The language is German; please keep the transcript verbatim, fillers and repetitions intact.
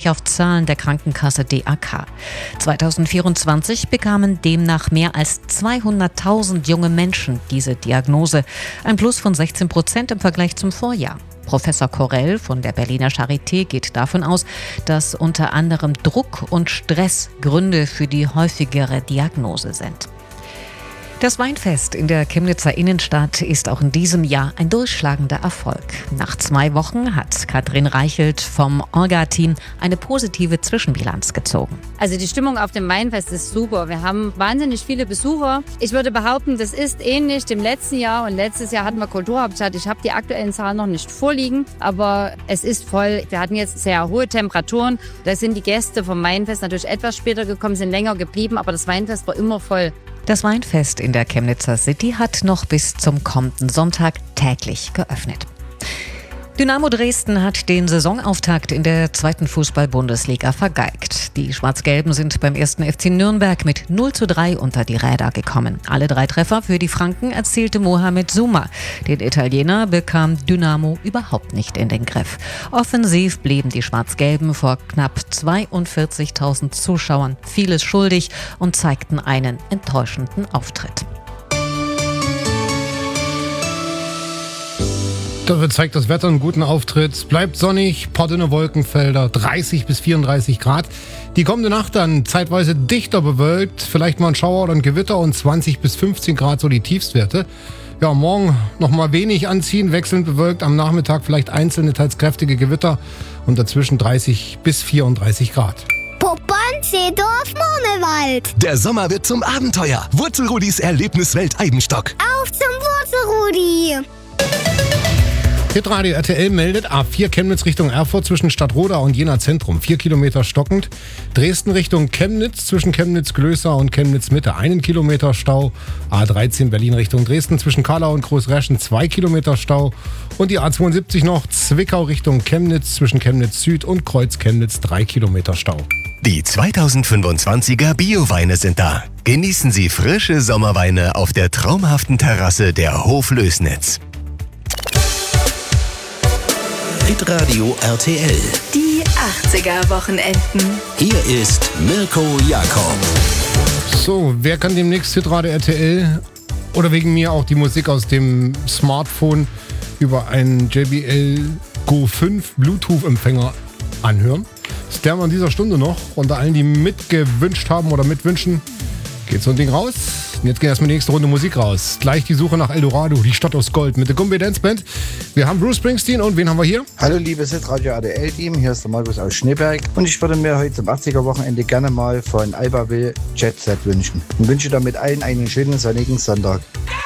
sich auf Zahlen der Krankenkasse D A K. zweitausendvierundzwanzig bekamen demnach mehr als zweihunderttausend junge Menschen diese Diagnose, ein Plus von sechzehn Prozent im Vergleich zum Vorjahr. Professor Korell von der Berliner Charité geht davon aus, dass unter anderem Druck und Stress Gründe für die häufigere Diagnose sind. Das Weinfest in der Chemnitzer Innenstadt ist auch in diesem Jahr ein durchschlagender Erfolg. Nach zwei Wochen hat Katrin Reichelt vom Orga-Team eine positive Zwischenbilanz gezogen. Also die Stimmung auf dem Weinfest ist super. Wir haben wahnsinnig viele Besucher. Ich würde behaupten, das ist ähnlich dem letzten Jahr. Und letztes Jahr hatten wir Kulturhauptstadt. Ich habe die aktuellen Zahlen noch nicht vorliegen, aber es ist voll. Wir hatten jetzt sehr hohe Temperaturen. Da sind die Gäste vom Weinfest natürlich etwas später gekommen, sind länger geblieben, aber das Weinfest war immer voll. Das Weinfest in der Chemnitzer City hat noch bis zum kommenden Sonntag täglich geöffnet. Dynamo Dresden hat den Saisonauftakt in der zweiten Fußball-Bundesliga vergeigt. Die Schwarz-Gelben sind beim ersten F C Nürnberg mit null zu drei unter die Räder gekommen. Alle drei Treffer für die Franken erzielte Mohamed Souma. Den Italiener bekam Dynamo überhaupt nicht in den Griff. Offensiv blieben die Schwarz-Gelben vor knapp zweiundvierzigtausend Zuschauern vieles schuldig und zeigten einen enttäuschenden Auftritt. Dafür zeigt das Wetter einen guten Auftritt. Es bleibt sonnig, paar dünne Wolkenfelder, dreißig bis vierunddreißig Grad. Die kommende Nacht dann zeitweise dichter bewölkt, vielleicht mal ein Schauer oder ein Gewitter und zwanzig bis fünfzehn Grad so die Tiefstwerte. Ja, morgen nochmal wenig anziehen, wechselnd bewölkt, am Nachmittag vielleicht einzelne, teils kräftige Gewitter und dazwischen dreißig bis vierunddreißig Grad. Poppern, Seedorf, Murmelwald. Der Sommer wird zum Abenteuer. Wurzelrudis Erlebniswelt Eibenstock. Auf zum Wurzelrudi. Hitradio R T L meldet A vier Chemnitz Richtung Erfurt zwischen Stadtroda und Jena Zentrum. Vier Kilometer stockend. Dresden Richtung Chemnitz zwischen Chemnitz-Glößer und Chemnitz-Mitte. Einen Kilometer Stau. A dreizehn Berlin Richtung Dresden zwischen Kallau und Großreschen. Zwei Kilometer Stau. Und die A zweiundsiebzig noch Zwickau Richtung Chemnitz zwischen Chemnitz Süd und Kreuz Chemnitz. Drei Kilometer Stau. Die zweitausendfünfundzwanziger Bio-Weine sind da. Genießen Sie frische Sommerweine auf der traumhaften Terrasse der Hof Lößnitz. Hitradio R T L. Die achtziger-Wochenenden. Hier ist Mirko Jakob. So, wer kann demnächst Hitradio R T L oder wegen mir auch die Musik aus dem Smartphone über einen J B L Go fünf Bluetooth-Empfänger anhören? Das klären wir in dieser Stunde noch. Unter allen, die mitgewünscht haben oder mitwünschen, geht so ein Ding raus. Und jetzt geht erstmal die nächste Runde Musik raus. Gleich die Suche nach Eldorado, die Stadt aus Gold mit der Gumbi Dance Band. Wir haben Bruce Springsteen und wen haben wir hier? Hallo liebes Hitradio R T L-Team, hier ist der Markus aus Schneeberg und ich würde mir heute zum achtziger-Wochenende gerne mal von Alba Will Jet Set wünschen und wünsche damit allen einen schönen sonnigen Sonntag.